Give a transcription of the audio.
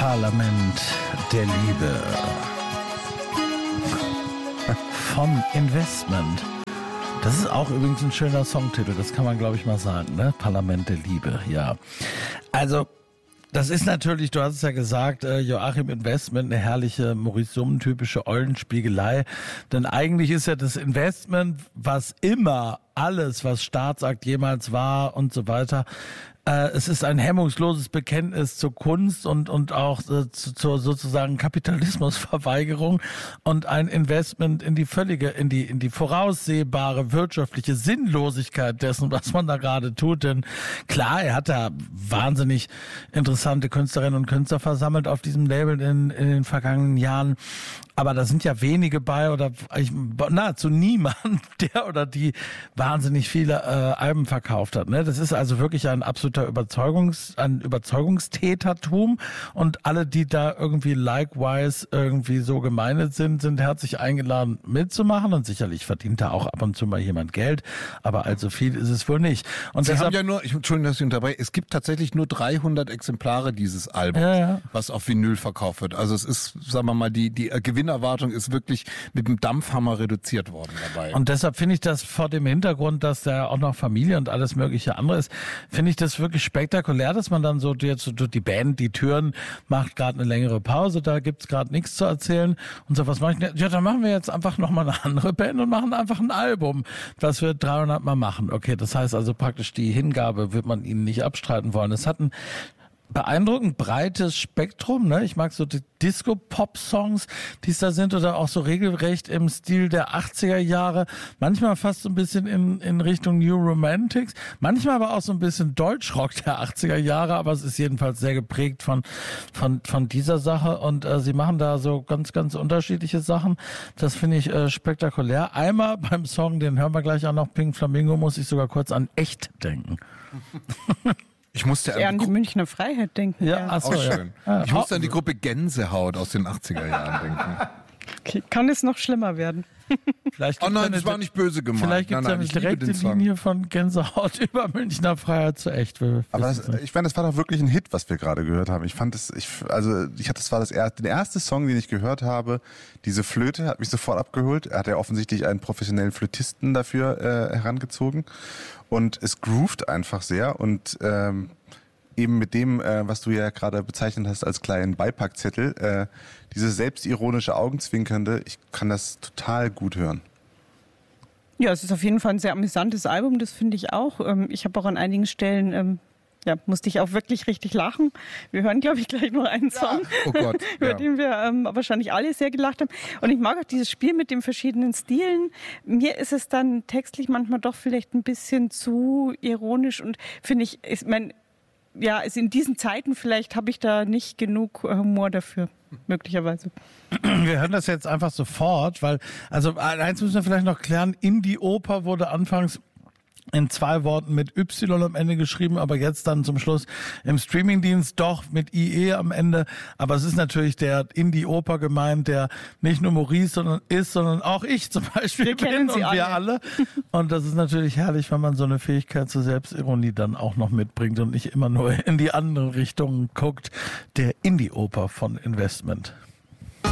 Parlament der Liebe von Investment. Das ist auch übrigens ein schöner Songtitel, das kann man glaube ich mal sagen, ne? Parlament der Liebe, ja. Also, das ist natürlich, du hast es ja gesagt, Joachim Investment, eine herrliche Maurice Summen-typische Eulenspiegelei. Denn eigentlich ist ja das Investment, was immer alles, was Staatsakt jemals war und so weiter, es ist ein hemmungsloses Bekenntnis zur Kunst und auch zur sozusagen Kapitalismusverweigerung und ein Investment in die völlige, in die voraussehbare wirtschaftliche Sinnlosigkeit dessen, was man da gerade tut. Denn klar, er hat da wahnsinnig interessante Künstlerinnen und Künstler versammelt auf diesem Label in den vergangenen Jahren. Aber da sind ja wenige bei oder nahezu niemand, der oder die wahnsinnig viele Alben verkauft hat. Ne? Das ist also wirklich ein absoluter Überzeugungstätertum und alle, die da irgendwie likewise irgendwie so gemeindet sind herzlich eingeladen mitzumachen und sicherlich verdient da auch ab und zu mal jemand Geld, aber allzu viel ist es wohl nicht. Und Sie haben ja nur, Entschuldigung, dass ich unterbreche, es gibt tatsächlich nur 300 Exemplare dieses Albums, was auf Vinyl verkauft wird. Also es ist, sagen wir mal, die Gewinnerwartung ist wirklich mit dem Dampfhammer reduziert worden dabei. Und deshalb finde ich das vor dem Hintergrund, dass da auch noch Familie und alles mögliche andere ist, finde ich das wirklich spektakulär, dass man dann so jetzt die Band, die Türen macht gerade eine längere Pause, da gibt's gerade nichts zu erzählen und so, was mache ich denn? Ja, dann machen wir jetzt einfach nochmal eine andere Band und machen einfach ein Album, das wir 300 Mal machen. Okay, das heißt also praktisch die Hingabe wird man ihnen nicht abstreiten wollen. Es hat ein beeindruckend breites Spektrum, ne? Ich mag so die Disco-Pop-Songs, die es da sind, oder auch so regelrecht im Stil der 80er Jahre. Manchmal fast so ein bisschen in Richtung New Romantics. Manchmal aber auch so ein bisschen Deutschrock der 80er Jahre. Aber es ist jedenfalls sehr geprägt von dieser Sache. Und sie machen da so ganz, ganz unterschiedliche Sachen. Das finde ich spektakulär. Einmal beim Song, den hören wir gleich auch noch, Pink Flamingo, muss ich sogar kurz an Echt denken. Ich musste eher an die Münchner Freiheit denken. Ja, ach so, schön. Ja. Ich musste an die Gruppe Gänsehaut aus den 80er Jahren denken. Okay, kann es noch schlimmer werden? Oh nein, das war nicht böse gemeint. Vielleicht gibt es eine direkte Linie von Gänsehaut über Münchner Freiheit zu Echt. Aber ich fand, das war doch wirklich ein Hit, was wir gerade gehört haben. Ich fand es, das war der erste Song, den ich gehört habe. Diese Flöte hat mich sofort abgeholt. Er hat ja offensichtlich einen professionellen Flötisten dafür herangezogen. Und es groovt einfach sehr und eben mit dem, was du ja gerade bezeichnet hast als kleinen Beipackzettel, dieses selbstironische Augenzwinkernde, ich kann das total gut hören. Ja, es ist auf jeden Fall ein sehr amüsantes Album, das finde ich auch. Ich habe auch an einigen Stellen, musste ich auch wirklich richtig lachen. Wir hören, glaube ich, gleich noch einen Song, über den wir wahrscheinlich alle sehr gelacht haben. Und ich mag auch dieses Spiel mit den verschiedenen Stilen. Mir ist es dann textlich manchmal doch vielleicht ein bisschen zu ironisch und finde ich, also in diesen Zeiten vielleicht habe ich da nicht genug Humor dafür, möglicherweise. Wir hören das jetzt einfach sofort, weil, also eins müssen wir vielleicht noch klären, Indie-Oper wurde anfangs in 2 Worten mit Y am Ende geschrieben, aber jetzt dann zum Schluss im Streamingdienst doch mit IE am Ende. Aber es ist natürlich der Indie-Oper gemeint, der nicht nur Maurice sondern auch ich zum Beispiel bin und wir alle. Und das ist natürlich herrlich, wenn man so eine Fähigkeit zur Selbstironie dann auch noch mitbringt und nicht immer nur in die andere Richtung guckt. Der Indie-Oper von Investment.